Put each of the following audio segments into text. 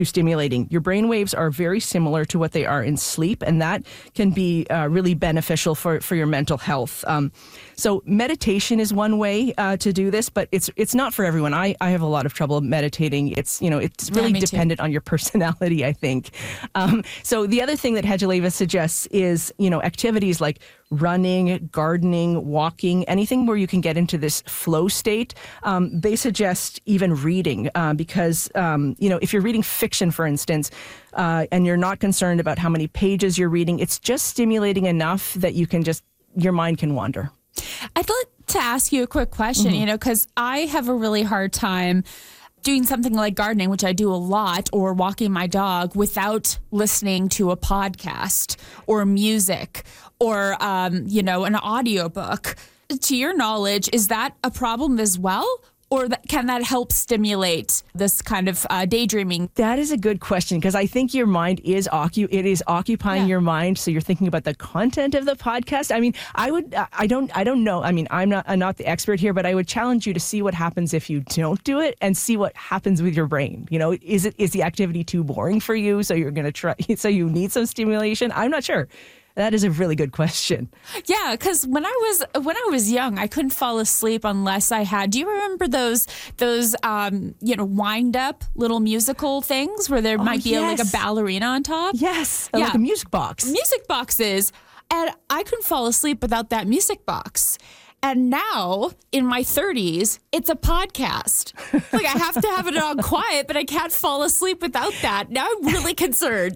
stimulating. Your brain waves are very similar to what they are in sleep, and that can be really beneficial for your mental health. So meditation is one way to do this, but it's not for everyone. I have a lot of trouble meditating. It's really dependent on your personality, I think. So the other thing that Hedjaleva suggests is, activities like running, gardening, walking, anything where you can get into this flow state. They suggest even reading because, if you're reading fiction, for instance, and you're not concerned about how many pages you're reading, it's just stimulating enough that your mind can wander. I'd like to ask you a quick question, because I have a really hard time doing something like gardening, which I do a lot, or walking my dog without listening to a podcast or music or, an audiobook. To your knowledge, is that a problem as well? Or can that help stimulate this kind of daydreaming? That is a good question, because I think your mind is occupying your mind. So you're thinking about the content of the podcast. I mean, I don't know. I mean, I'm not the expert here, but I would challenge you to see what happens if you don't do it and see what happens with your brain. Is the activity too boring for you? So you're going to try, so you need some stimulation? I'm not sure. That is a really good question. Yeah, because when I was young, I couldn't fall asleep unless I had. Do you remember those wind up little musical things where there might be like a ballerina on top? Yes, like a music box. Music boxes, and I couldn't fall asleep without that music box. And now, in my 30s, it's a podcast. Like, I have to have it on quiet, but I can't fall asleep without that. Now I'm really concerned.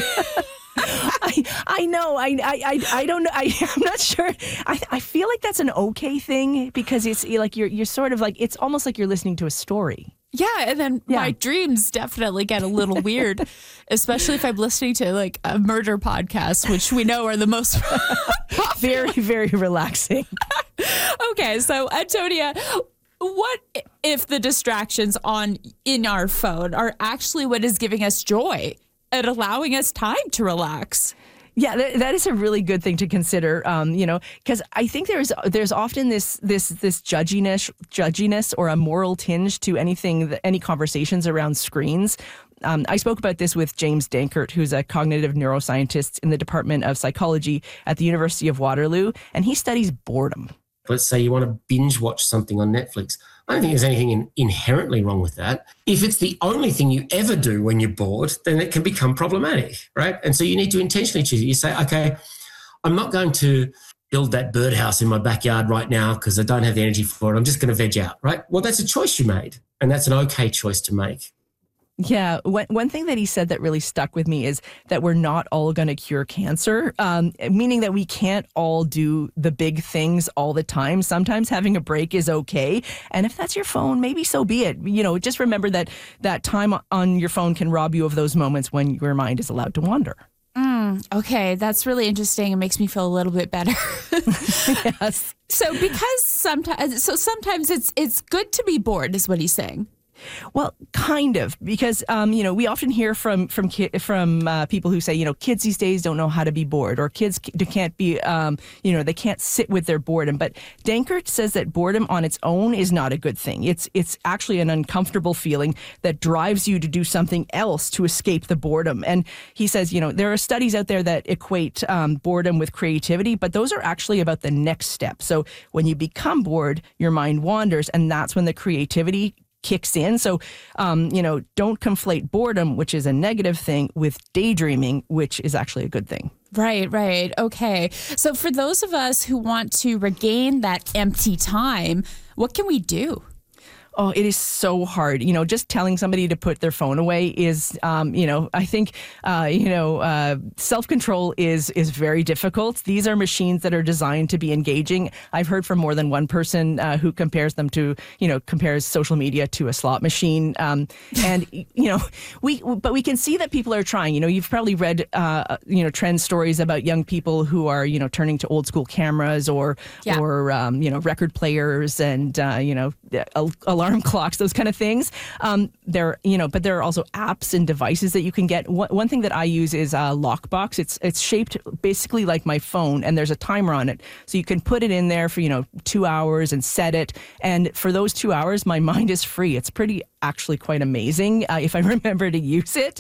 I know. I don't know. I'm not sure. I feel like that's an okay thing, because it's like you're sort of like, it's almost like you're listening to a story. Yeah, and then my dreams definitely get a little weird, especially if I'm listening to like a murder podcast, which we know are the most very, very relaxing. Okay, so Antonia, what if the distractions in our phone are actually what is giving us joy and allowing us time to relax? Yeah, that is a really good thing to consider, because I think there's often this judginess or a moral tinge to any conversations around screens. I spoke about this with James Dankert, who's a cognitive neuroscientist in the Department of Psychology at the University of Waterloo, and he studies boredom. Let's say you want to binge watch something on Netflix. I don't think there's anything inherently wrong with that. If it's the only thing you ever do when you're bored, then it can become problematic, right? And so you need to intentionally choose it. You say, okay, I'm not going to build that birdhouse in my backyard right now because I don't have the energy for it. I'm just going to veg out, right? Well, that's a choice you made, and that's an okay choice to make. Yeah. One thing that he said that really stuck with me is that we're not all going to cure cancer, meaning that we can't all do the big things all the time. Sometimes having a break is okay. And if that's your phone, maybe so be it. Just remember that time on your phone can rob you of those moments when your mind is allowed to wander. Okay, that's really interesting. It makes me feel a little bit better. Yes. So sometimes it's good to be bored, is what he's saying. Well, kind of, because we often hear from people who say, kids these days don't know how to be bored, or kids can't be, they can't sit with their boredom. But Dankert says that boredom on its own is not a good thing. It's actually an uncomfortable feeling that drives you to do something else to escape the boredom. And he says, there are studies out there that equate boredom with creativity, but those are actually about the next step. So when you become bored, your mind wanders, and that's when the creativity kicks in. So, don't conflate boredom, which is a negative thing, with daydreaming, which is actually a good thing. Right. Okay. So for those of us who want to regain that empty time, what can we do? Oh, it is so hard. Just telling somebody to put their phone away is, I think, self-control is very difficult. These are machines that are designed to be engaging. I've heard from more than one person who compares them to, compares social media to a slot machine. But we can see that people are trying. You've probably read, trend stories about young people who are, turning to old school cameras or record players and, alarm clocks, those kind of things. But there are also apps and devices that you can get. One thing that I use is Lockbox. It's shaped basically like my phone, and there's a timer on it. So you can put it in there for 2 hours and set it. And for those 2 hours, my mind is free. It's actually quite amazing if I remember to use it.